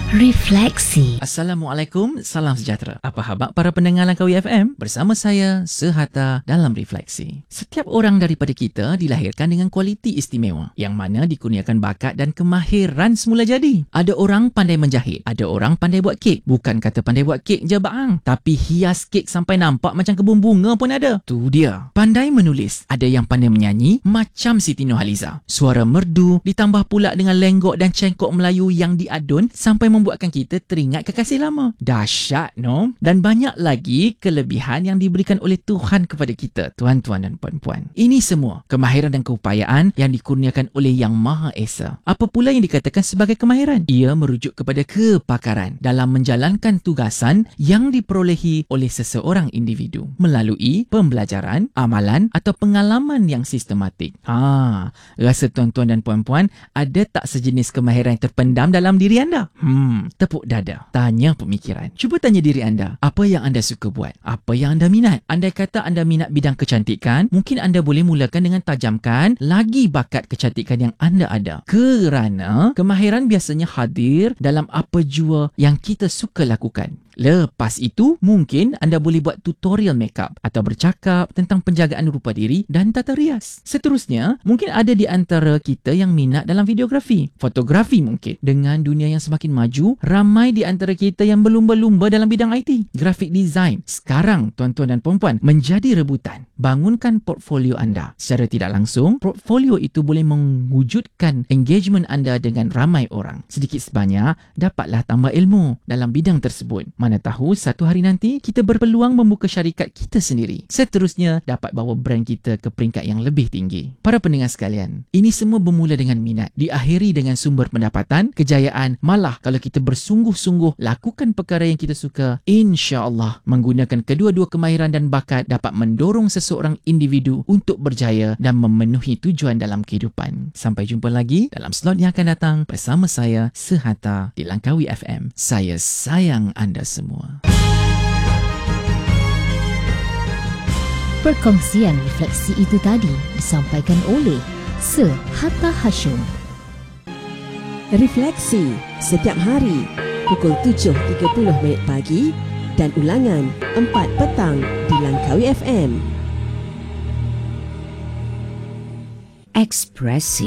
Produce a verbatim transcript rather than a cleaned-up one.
Refleksi. Assalamualaikum, salam sejahtera. Apa khabar para pendengar Langkawi F M? Bersama saya, Sehatta dalam Refleksi. Setiap orang daripada kita dilahirkan dengan kualiti istimewa yang mana dikurniakan bakat dan kemahiran semula jadi. Ada orang pandai menjahit, ada orang pandai buat kek. Bukan kata pandai buat kek je baang, tapi hias kek sampai nampak macam kebun bunga pun ada. Tu dia. Pandai menulis, ada yang pandai menyanyi macam Siti Nurhaliza. Suara merdu ditambah pula dengan lenggok dan cengkok Melayu yang diadun sampai membuatkan kita teringat kekasih lama. Dahsyat, no? Dan banyak lagi kelebihan yang diberikan oleh Tuhan kepada kita, tuan-tuan dan puan-puan. Ini semua kemahiran dan keupayaan yang dikurniakan oleh Yang Maha Esa. Apa pula yang dikatakan sebagai kemahiran? Ia merujuk kepada kepakaran dalam menjalankan tugasan yang diperolehi oleh seseorang individu melalui pembelajaran, amalan atau pengalaman yang sistematik. Ha, rasa tuan-tuan dan puan-puan ada tak sejenis kemahiran yang terpendam dalam diri anda? Hmm, Hmm, tepuk dada. Tanya pemikiran. Cuba tanya diri anda, apa yang anda suka buat? Apa yang anda minat? Andai kata anda minat bidang kecantikan, mungkin anda boleh mulakan dengan tajamkan lagi bakat kecantikan yang anda ada. Kerana kemahiran biasanya hadir dalam apa jua yang kita suka lakukan. Lepas itu, mungkin anda boleh buat tutorial makeup atau bercakap tentang penjagaan rupa diri dan tata rias. Seterusnya, mungkin ada di antara kita yang minat dalam videografi, fotografi mungkin. Dengan dunia yang semakin maju, ramai di antara kita yang berlumba-lumba dalam bidang I T, graphic design. Sekarang, tuan-tuan dan puan-puan, menjadi rebutan. Bangunkan portfolio anda. Secara tidak langsung, portfolio itu boleh mewujudkan engagement anda dengan ramai orang. Sedikit sebanyak, dapatlah tambah ilmu dalam bidang tersebut. Mana tahu satu hari nanti kita berpeluang membuka syarikat kita sendiri. Seterusnya dapat bawa brand kita ke peringkat yang lebih tinggi. Para pendengar sekalian, ini semua bermula dengan minat, diakhiri dengan sumber pendapatan, kejayaan. Malah kalau kita bersungguh-sungguh lakukan perkara yang kita suka, insya-Allah menggunakan kedua-dua kemahiran dan bakat dapat mendorong seseorang individu untuk berjaya dan memenuhi tujuan dalam kehidupan. Sampai jumpa lagi dalam slot yang akan datang bersama saya, Sehatta di Langkawi F M. Saya sayang anda semua. Perkongsian refleksi itu tadi disampaikan oleh Sehatta Hashim. Refleksi setiap hari pukul tujuh tiga puluh minit pagi dan ulangan empat petang di Langkawi F M. Ekspresi.